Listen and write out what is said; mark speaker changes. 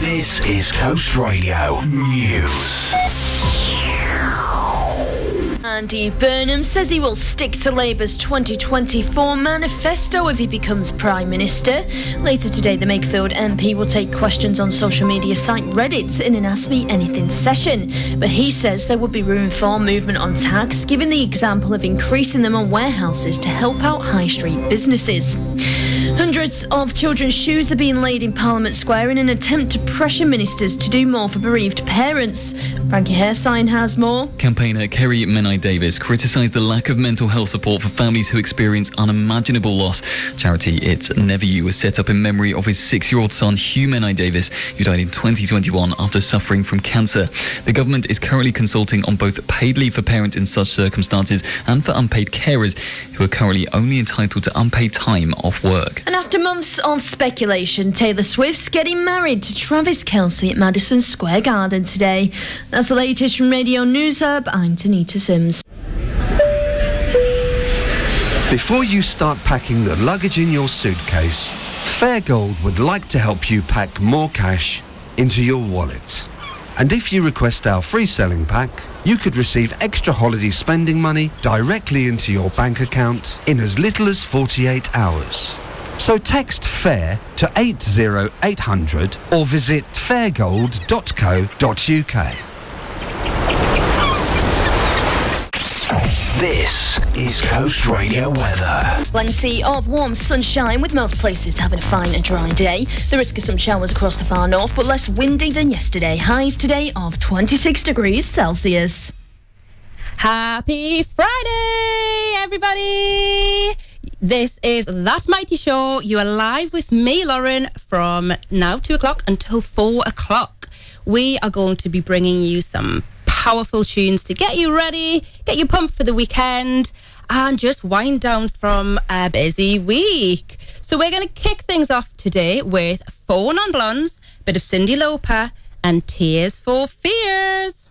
Speaker 1: This is Coast Radio News.
Speaker 2: Andy Burnham says he will stick to Labour's 2024 manifesto if he becomes Prime Minister. Later today, the Makefield MP will take questions on social media site Reddit in an Ask Me Anything session. But he says there would be room for movement on tax, giving the example of increasing them on warehouses to help out high street businesses. Hundreds of children's shoes are being laid in Parliament Square in an attempt to pressure ministers to do more for bereaved parents. Frankie Hairsign has more.
Speaker 3: Campaigner Kerry Menai-Davis criticised the lack of mental health support for families who experience unimaginable loss. Charity It's Never You was set up in memory of his 6-year-old son Hugh Menai-Davis, who died in 2021 after suffering from cancer. The government is currently consulting on both paid leave for parents in such circumstances and for unpaid carers, who are currently only entitled to unpaid time off work.
Speaker 2: And after months of speculation, Taylor Swift's getting married to Travis Kelce at Madison Square Garden today. That's the latest from Radio News Hub. I'm Tanita Sims.
Speaker 4: Before you start packing the luggage in your suitcase, Fairgold would like to help you pack more cash into your wallet. And if you request our free selling pack, you could receive extra holiday spending money directly into your bank account in as little as 48 hours. So text FAIR to 80800 or visit fairgold.co.uk.
Speaker 1: This is Coast Radio weather.
Speaker 2: Plenty of warm sunshine with most places having a fine and dry day. The risk of some showers across the far north, but less windy than yesterday. Highs today of 26 degrees Celsius.
Speaker 5: Happy Friday, everybody! This is That Mighty Show. You are live with me, Lauren, from now 2 o'clock until 4 o'clock. We are going to be bringing you some powerful tunes to get you ready, get you pumped for the weekend, and just wind down from a busy week. So we're going to kick things off today with 4 Non-Blondes, a bit of Cyndi Lauper, and Tears for Fears.